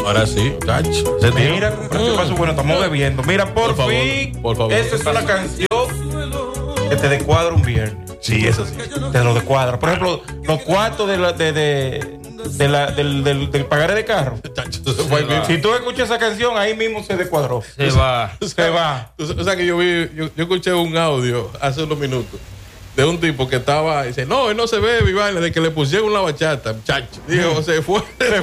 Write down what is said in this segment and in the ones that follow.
Ahora sí, cacho. Mira, bueno, estamos bebiendo. Mira, por fin, por favor. esa es una canción que te descuadra un viernes. Sí, eso sí. Te lo descuadra. Por ejemplo, los cuartos del pagaré de carro. Si tú escuchas esa canción, ahí mismo se descuadró. Se va. O sea que yo escuché un audio hace unos minutos de un tipo que estaba, dice, no, él no se ve, vaina, de que le pusieron una bachata, muchacho. Dijo, se fue.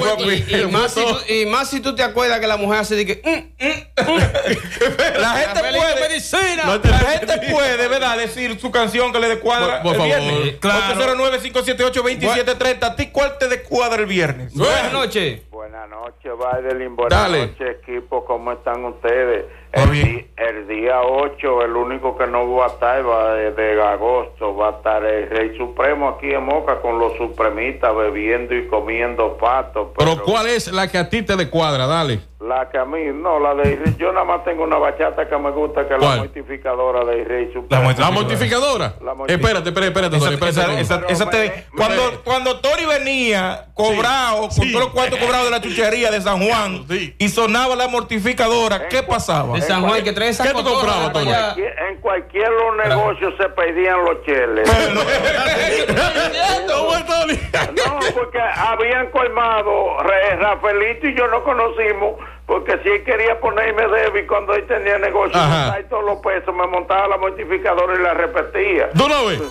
Y más si tú te acuerdas que la mujer hace de que La gente puede, ¿verdad?, decir su canción que le descuadra por el favor. viernes. Claro. 809-578-2730. ¿A ti cuál te descuadra el viernes? Buenas noches. Buenas noches, Baidelin. Buenas noches, equipo. ¿Cómo están ustedes? El día 8, el único que no va a estar de agosto, va a estar el Rey Supremo aquí en Moca con los supremistas bebiendo y comiendo patos. Pero ¿cuál es la que a ti te descuadra? Dale. La que a mí, no, yo nada más tengo una bachata que me gusta, que es la mortificadora de Rey Supremo. ¿La mortificadora? Espérate, Cuando Tori venía cobrado, con todos los cuartos cobrados de la chuchería de San Juan, y sonaba la mortificadora, ¿qué pasaba? De San Juan, que trae esa. ¿Qué tú comprabas, Tony? En cualquier los negocios se pedían los cheles. No, porque habían colmado, Rafaelito y yo nos conocimos, porque si él quería ponerme débil cuando él tenía negocio, y todos los pesos, me montaba la mortificadora y la repetía. ¿Tú no ves?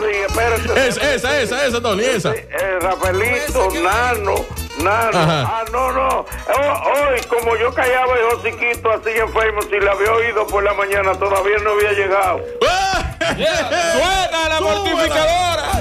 Esa, Tony, esa. Rafaelito, Nano. No. Hoy, como yo callaba el hociquito así enfermo, si la había oído por la mañana, todavía no había llegado. ¡Suena la mortificadora!